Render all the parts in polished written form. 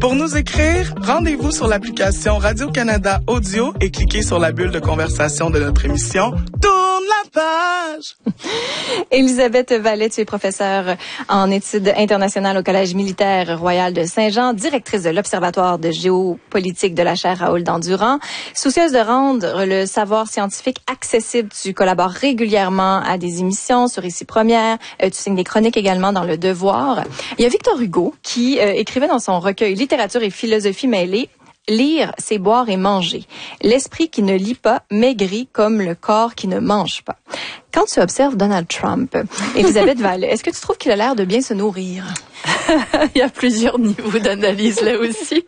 Pour nous écrire, rendez-vous sur l'application Radio-Canada Audio et cliquez sur la bulle de conversation de notre émission. Tourne la page! Élisabeth Vallée, tu es professeure en études internationales au Collège militaire royal de Saint-Jean, directrice de l'Observatoire de géopolitique de la chaire Raoul Dandurand. Soucieuse de rendre le savoir scientifique accessible, tu collabores régulièrement à des émissions sur Ici Première. Tu signes des chroniques également dans Le Devoir. Il y a Victor Hugo qui écrivait dans son recueil Littérature et philosophie mêlée: lire, c'est boire et manger. L'esprit qui ne lit pas maigrit comme le corps qui ne mange pas. Quand tu observes Donald Trump, Élisabeth Vallée, est-ce que tu trouves qu'il a l'air de bien se nourrir? Il y a plusieurs niveaux d'analyse là aussi.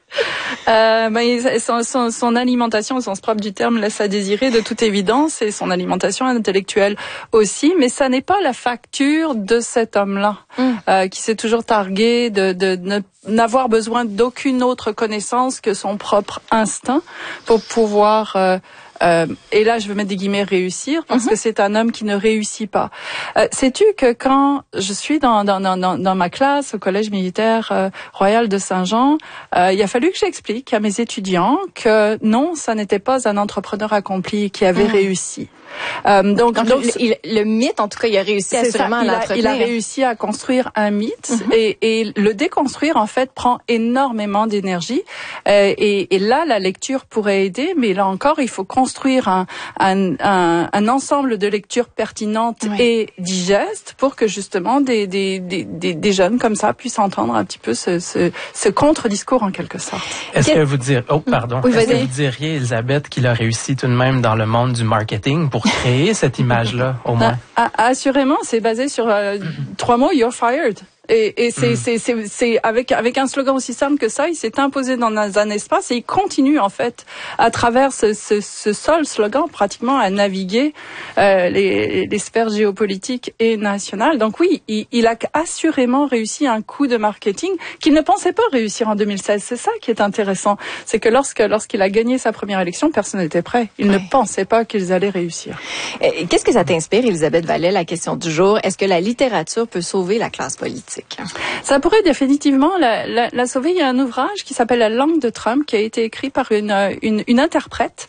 Son alimentation, au sens propre du terme, laisse à désirer de toute évidence, et son alimentation intellectuelle aussi, mais ça n'est pas la facture de cet homme-là, qui s'est toujours targué de n'avoir besoin d'aucune autre connaissance que son propre instinct pour pouvoir... et là, je veux mettre des guillemets réussir, parce que c'est un homme qui ne réussit pas. Sais-tu que quand je suis dans ma classe au Collège militaire royal de Saint-Jean, il a fallu que j'explique à mes étudiants que non, ça n'était pas un entrepreneur accompli qui avait réussi. Donc le mythe, en tout cas, il a réussi assurément à l'entretenir. Il a réussi à construire un mythe, et le déconstruire, en fait, prend énormément d'énergie. Et là, la lecture pourrait aider, mais là encore, il faut construire un ensemble de lectures pertinentes et digestes pour que justement des jeunes comme ça puissent entendre un petit peu ce contre-discours en quelque sorte. Est-ce que vous diriez, Elisabeth, qu'il a réussi tout de même dans le monde du marketing pour créer cette image-là, au moins? Assurément, c'est basé sur 3 mots: you're fired. Et c'est avec un slogan aussi simple que ça, il s'est imposé dans un espace, et il continue en fait à travers ce seul slogan pratiquement à naviguer les sphères géopolitiques et nationales. Donc oui, il a assurément réussi un coup de marketing qu'il ne pensait pas réussir en 2016. C'est ça qui est intéressant, c'est que lorsqu'il a gagné sa première élection, personne n'était prêt. Il ne pensait pas qu'ils allaient réussir. Qu'est-ce que ça t'inspire, Élisabeth Vallée, la question du jour? Est-ce que la littérature peut sauver la classe politique? Ça pourrait définitivement la sauver. Il y a un ouvrage qui s'appelle La langue de Trump, qui a été écrit par une interprète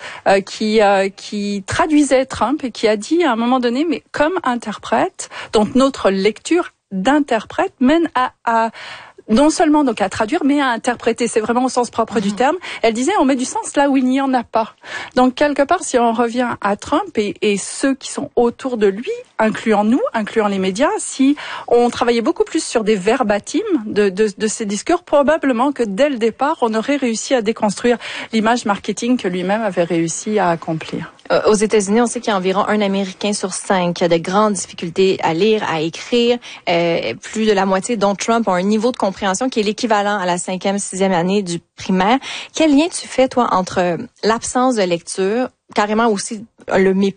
qui traduisait Trump, et qui a dit à un moment donné, mais comme interprète, donc notre lecture d'interprète mène à non seulement donc à traduire, mais à interpréter. C'est vraiment au sens propre du terme. Elle disait, on met du sens là où il n'y en a pas. Donc, quelque part, si on revient à Trump et ceux qui sont autour de lui, incluant nous, incluant les médias, si on travaillait beaucoup plus sur des verbatims de ces discours, probablement que dès le départ, on aurait réussi à déconstruire l'image marketing que lui-même avait réussi à accomplir. Aux États-Unis, on sait qu'il y a environ 1 Américain sur 5 qui a de grandes difficultés à lire, à écrire. Plus de la moitié, dont Trump, ont un niveau de compréhension qui est l'équivalent à la 5e, 6e année du primaire. Quel lien tu fais, toi, entre l'absence de lecture, carrément aussi le mépris